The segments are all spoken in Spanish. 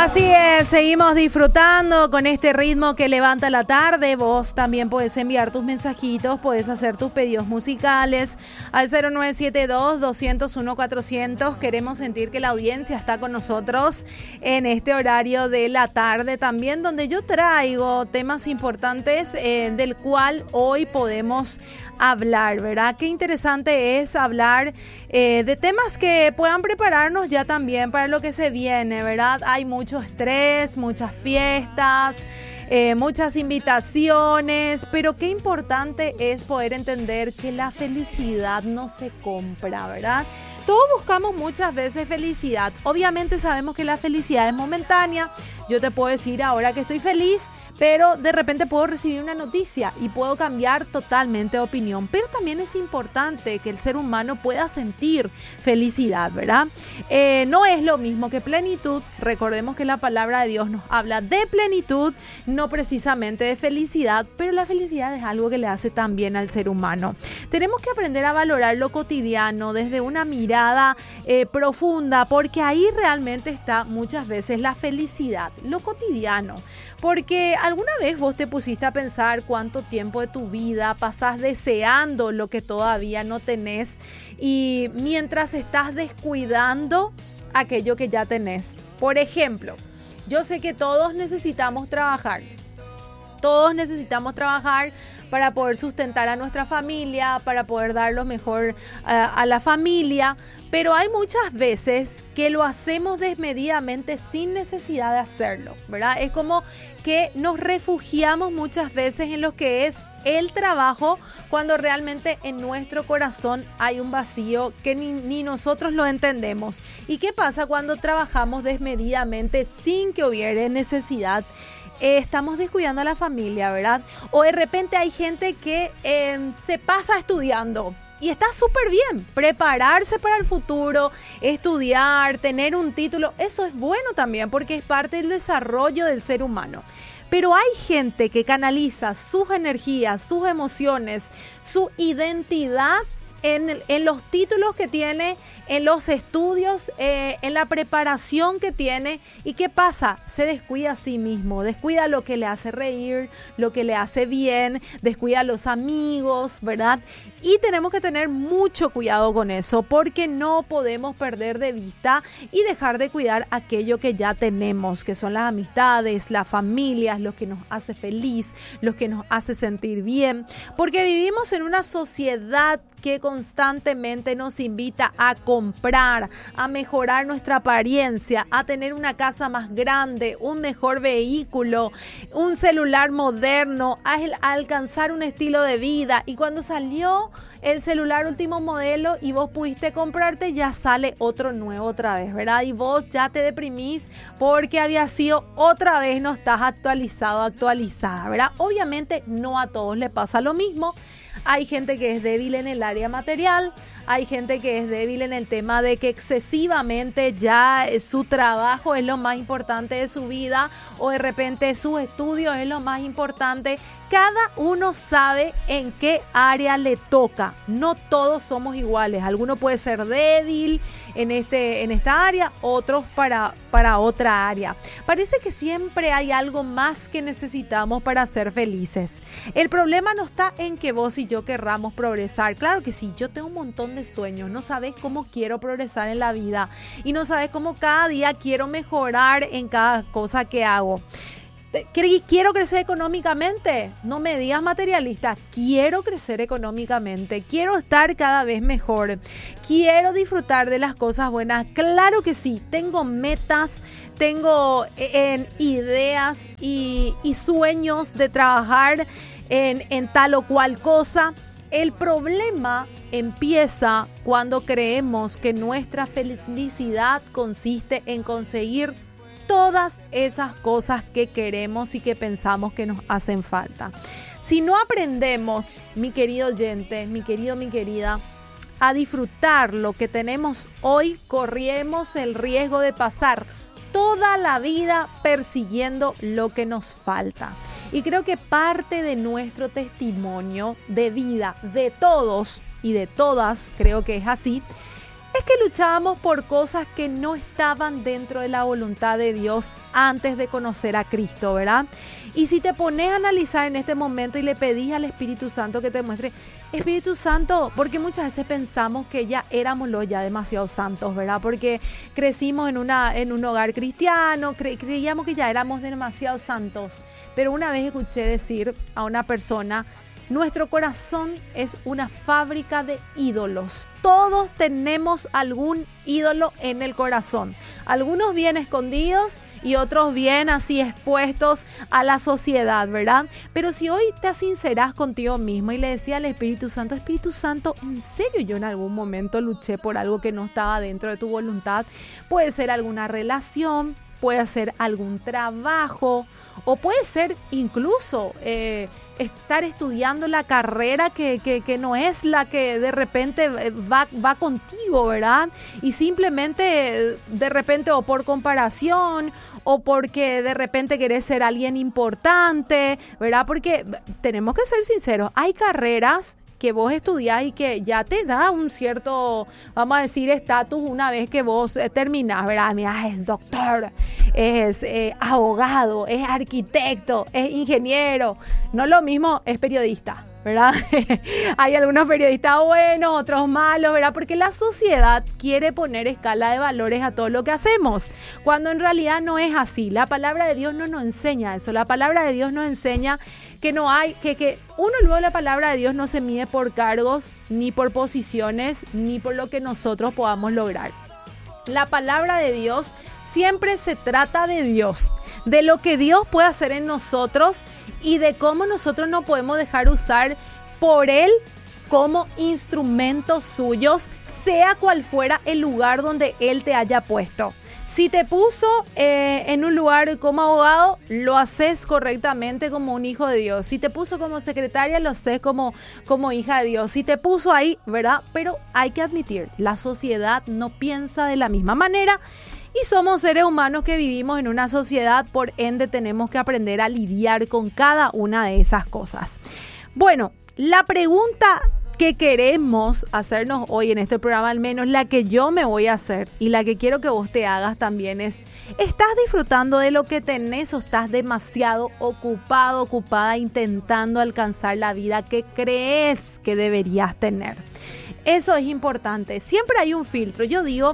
Así es, seguimos disfrutando con este ritmo que levanta la tarde. Vos también podés enviar tus mensajitos, podés hacer tus pedidos musicales al 0972-201-400. Queremos sentir que la audiencia está con nosotros en este horario de la tarde también, donde yo traigo temas importantes del cual hoy podemos hablar, ¿verdad? Qué interesante es hablar de temas que puedan prepararnos ya también para lo que se viene, ¿verdad? Hay mucho estrés, muchas fiestas, muchas invitaciones, pero qué importante es poder entender que la felicidad no se compra, ¿verdad? Todos buscamos muchas veces felicidad. Obviamente sabemos que la felicidad es momentánea. Yo te puedo decir ahora que estoy feliz, pero de repente puedo recibir una noticia y puedo cambiar totalmente de opinión. Pero también es importante que el ser humano pueda sentir felicidad, ¿verdad? No es lo mismo que plenitud. Recordemos que la palabra de Dios nos habla de plenitud, no precisamente de felicidad, pero la felicidad es algo que le hace tan bien al ser humano. Tenemos que aprender a valorar lo cotidiano desde una mirada profunda, porque ahí realmente está muchas veces la felicidad, lo cotidiano. Porque alguna vez vos te pusiste a pensar cuánto tiempo de tu vida pasás deseando lo que todavía no tenés y mientras estás descuidando aquello que ya tenés. Por ejemplo, yo sé que todos necesitamos trabajar. Todos necesitamos trabajar para poder sustentar a nuestra familia, para poder dar lo mejor a la familia. Pero hay muchas veces que lo hacemos desmedidamente sin necesidad de hacerlo, ¿verdad? Es como que nos refugiamos muchas veces en lo que es el trabajo cuando realmente en nuestro corazón hay un vacío que ni nosotros lo entendemos. ¿Y qué pasa cuando trabajamos desmedidamente sin que hubiera necesidad? Estamos descuidando a la familia, ¿verdad? O de repente hay gente que se pasa estudiando. Y está súper bien, prepararse para el futuro, estudiar, tener un título, eso es bueno también porque es parte del desarrollo del ser humano. Pero hay gente que canaliza sus energías, sus emociones, su identidad en los títulos que tiene, en los estudios, en la preparación que tiene. ¿Y qué pasa? Se descuida a sí mismo, descuida lo que le hace reír, lo que le hace bien, descuida a los amigos, ¿verdad? Y tenemos que tener mucho cuidado con eso porque no podemos perder de vista y dejar de cuidar aquello que ya tenemos, que son las amistades, las familias, lo que nos hace feliz, lo que nos hace sentir bien. Porque vivimos en una sociedad que constantemente nos invita a comprar, a mejorar nuestra apariencia, a tener una casa más grande, un mejor vehículo, un celular moderno, a alcanzar un estilo de vida. Y cuando salió el celular último modelo y vos pudiste comprarte, ya sale otro nuevo otra vez, ¿verdad? Y vos ya te deprimís porque había sido otra vez, no estás actualizado, actualizada, ¿verdad? Obviamente no a todos le pasa lo mismo. Hay gente que es débil en el área material, hay gente que es débil en el tema de que excesivamente ya su trabajo es lo más importante de su vida o de repente sus estudios es lo más importante. Cada uno sabe en qué área le toca. No todos somos iguales. Alguno puede ser débil en esta área, otros para otra área. Parece que siempre hay algo más que necesitamos para ser felices. El problema no está en que vos y yo querramos progresar. Claro que sí, yo tengo un montón de sueños. No sabes cómo quiero progresar en la vida y no sabes cómo cada día quiero mejorar en cada cosa que hago. ¿Quiero crecer económicamente? No me digas materialista. Quiero crecer económicamente. Quiero estar cada vez mejor. Quiero disfrutar de las cosas buenas. Claro que sí. Tengo metas, tengo ideas y sueños de trabajar en tal o cual cosa. El problema empieza cuando creemos que nuestra felicidad consiste en conseguir todas esas cosas que queremos y que pensamos que nos hacen falta. Si no aprendemos, mi querido oyente, mi querida, a disfrutar lo que tenemos hoy, corremos el riesgo de pasar toda la vida persiguiendo lo que nos falta. Y creo que parte de nuestro testimonio de vida, de todos y de todas, creo que es así, es que luchábamos por cosas que no estaban dentro de la voluntad de Dios antes de conocer a Cristo, ¿verdad? Y si te pones a analizar en este momento y le pedís al Espíritu Santo que te muestre, Espíritu Santo, porque muchas veces pensamos que ya éramos ya demasiado santos, ¿verdad? Porque crecimos en un hogar cristiano, creíamos que ya éramos demasiado santos. Pero una vez escuché decir a una persona, nuestro corazón es una fábrica de ídolos. Todos tenemos algún ídolo en el corazón. Algunos bien escondidos y otros bien así expuestos a la sociedad, ¿verdad? Pero si hoy te sincerás contigo mismo y le decías al Espíritu Santo, ¿en serio yo en algún momento luché por algo que no estaba dentro de tu voluntad? Puede ser alguna relación, puede ser algún trabajo, o puede ser incluso estar estudiando la carrera que no es la que de repente va contigo, ¿verdad? Y simplemente de repente o por comparación o porque de repente querés ser alguien importante, ¿verdad? Porque tenemos que ser sinceros, hay carreras que vos estudiás y que ya te da un cierto, vamos a decir, estatus una vez que vos terminás, ¿verdad? Mira, es doctor, es abogado, es arquitecto, es ingeniero. No lo mismo, es periodista, ¿verdad? Hay algunos periodistas buenos, otros malos, ¿verdad? Porque la sociedad quiere poner escala de valores a todo lo que hacemos, cuando en realidad no es así. La palabra de Dios no nos enseña eso. La palabra de Dios nos enseña que no hay, que uno luego la palabra de Dios no se mide por cargos, ni por posiciones, ni por lo que nosotros podamos lograr. La palabra de Dios siempre se trata de Dios, de lo que Dios puede hacer en nosotros y de cómo nosotros nos podemos dejar usar por Él como instrumentos suyos, sea cual fuera el lugar donde Él te haya puesto. Si te puso en un lugar como abogado, lo haces correctamente como un hijo de Dios. Si te puso como secretaria, lo haces como hija de Dios. Si te puso ahí, ¿verdad? Pero hay que admitir, la sociedad no piensa de la misma manera y somos seres humanos que vivimos en una sociedad, por ende tenemos que aprender a lidiar con cada una de esas cosas. Bueno, la pregunta que queremos hacernos hoy en este programa, al menos la que yo me voy a hacer y la que quiero que vos te hagas también es, ¿estás disfrutando de lo que tenés o estás demasiado ocupada intentando alcanzar la vida que crees que deberías tener? Eso es importante. Siempre hay un filtro. Yo digo,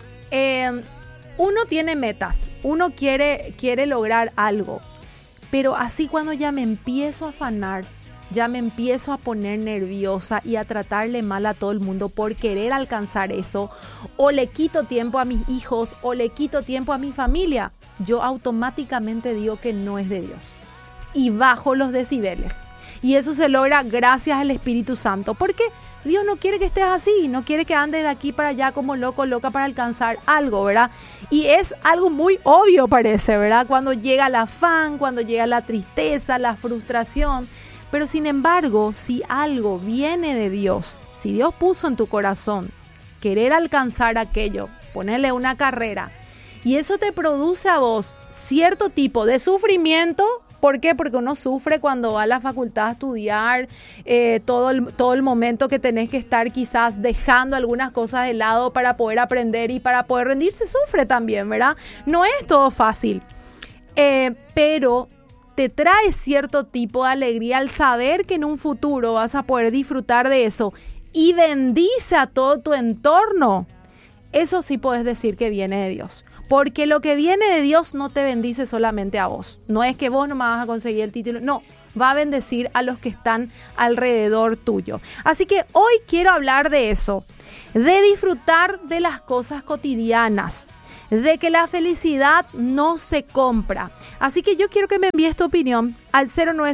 uno tiene metas, uno quiere lograr algo, pero así cuando ya me empiezo a afanar, ya me empiezo a poner nerviosa y a tratarle mal a todo el mundo por querer alcanzar eso, o le quito tiempo a mis hijos, o le quito tiempo a mi familia, yo automáticamente digo que no es de Dios y bajo los decibeles. Y eso se logra gracias al Espíritu Santo, porque Dios no quiere que estés así, no quiere que andes de aquí para allá como loco, loca para alcanzar algo, ¿verdad? Y es algo muy obvio, parece, ¿verdad? Cuando llega el afán, cuando llega la tristeza, la frustración. Pero sin embargo, si algo viene de Dios, si Dios puso en tu corazón querer alcanzar aquello, ponerle una carrera, y eso te produce a vos cierto tipo de sufrimiento. ¿Por qué? Porque uno sufre cuando va a la facultad a estudiar, todo el momento que tenés que estar quizás dejando algunas cosas de lado para poder aprender y para poder rendirse, sufre también, ¿verdad? No es todo fácil, pero te trae cierto tipo de alegría al saber que en un futuro vas a poder disfrutar de eso y bendice a todo tu entorno. Eso sí puedes decir que viene de Dios. Porque lo que viene de Dios no te bendice solamente a vos. No es que vos nomás vas a conseguir el título. No, va a bendecir a los que están alrededor tuyo. Así que hoy quiero hablar de eso. De disfrutar de las cosas cotidianas. De que la felicidad no se compra. Así que yo quiero que me envíes tu opinión al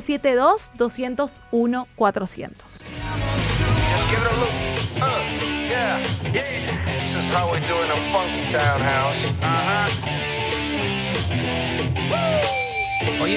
0972-201-400. This is how we do in a funky townhouse.